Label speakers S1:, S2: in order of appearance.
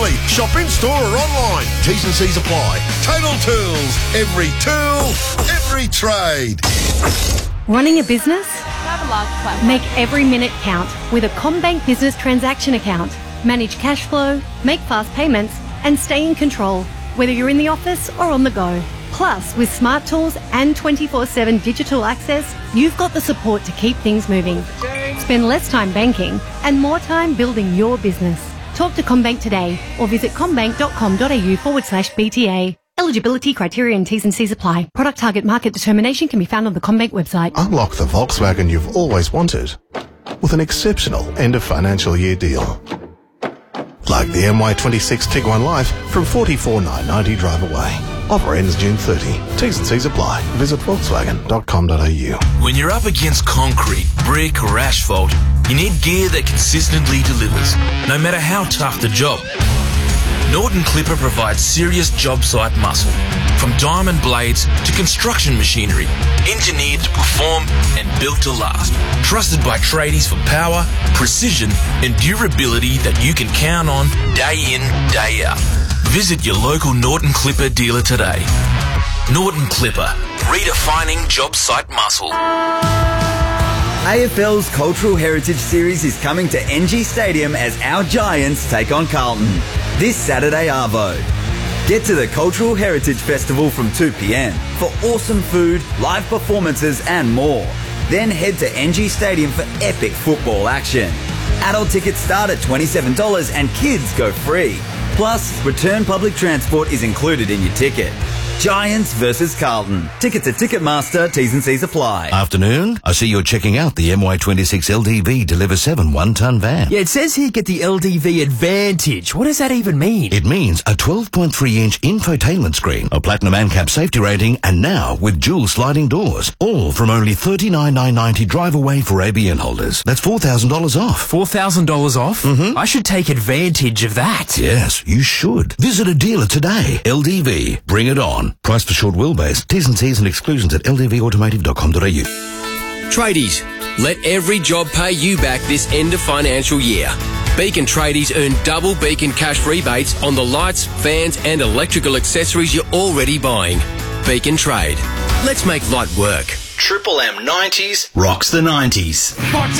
S1: easily. Shop in-store or online. T's and C's apply. Total Tools. Every tool, every trade.
S2: Running a business? Make every minute count with a CommBank Business Transaction Account. Manage cash flow, make fast payments, and stay in control, whether you're in the office or on the go. Plus, with smart tools and 24/7 digital access, you've got the support to keep things moving. Spend less time banking and more time building your business. Talk to CommBank today or visit commbank.com.au/BTA. Eligibility criteria and T's and C's apply. Product target market determination can be found on the CommBank website.
S3: Unlock the Volkswagen you've always wanted with an exceptional end of financial year deal. Like the MY26 Tiguan Life from $44,990 drive away. Offer ends June 30. T's and C's apply. Visit volkswagen.com.au.
S4: When you're up against concrete, brick or asphalt, you need gear that consistently delivers, no matter how tough the job. Norton Clipper provides serious job site muscle, from diamond blades to construction machinery, engineered to perform and built to last. Trusted by tradies for power, precision and durability that you can count on day in, day out. Visit your local Norton Clipper dealer today. Norton Clipper, redefining job site muscle.
S5: AFL's Cultural Heritage Series is coming to NG Stadium as our Giants take on Carlton this Saturday arvo. Get to the Cultural Heritage Festival from 2 p.m. for awesome food, live performances and more. Then head to NG Stadium for epic football action. Adult tickets start at $27 and kids go free. Plus, return public transport is included in your ticket. Giants versus Carlton. Tickets at Ticketmaster. T's and C's apply.
S6: Afternoon. I see you're checking out the MY26 LDV Deliver 7 one-ton van.
S7: Yeah, it says here get the LDV Advantage. What does that even mean?
S6: It means a 12.3-inch infotainment screen, a platinum ANCAP safety rating, and now with dual sliding doors. All from only $39,990 drive away for ABN holders. That's $4,000 off.
S7: $4,000 off?
S6: Mm-hmm.
S7: I should take advantage of that.
S6: Yes, you should. Visit a dealer today. LDV. Bring it on. Price for short wheelbase. T's and C's and exclusions at ldvautomotive.com.au.
S8: Tradies, let every job pay you back this end of financial year. Beacon Tradies earn double Beacon cash rebates on the lights, fans and electrical accessories you're already buying. Beacon Trade. Let's make light work.
S9: Triple M 90s rocks the 90s.